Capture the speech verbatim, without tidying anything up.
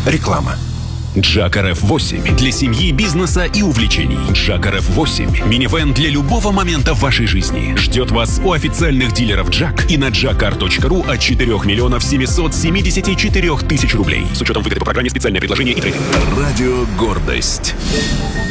Реклама. Джак эр эф восемь для семьи, бизнеса и увлечений. Джак эр эф восемь – минивэн для любого момента в вашей жизни. Ждет вас у официальных дилеров Джак и на джакар точка ру от четырёх миллионов семисот семидесяти четырёх тысяч рублей. С учетом выгоды по программе «Специальное предложение» и трейдинг. Радио «Гордость».